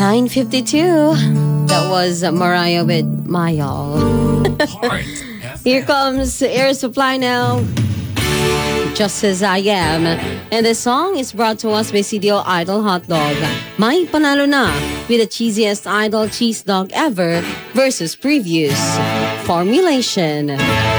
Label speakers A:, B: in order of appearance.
A: 9:52. That was Mariah with Mayal. Here comes Air Supply now. Just as I am. And the song is brought to us by CDO Idol Hot Dog. May panalo na with the cheesiest Idol cheese dog ever versus previous formulation.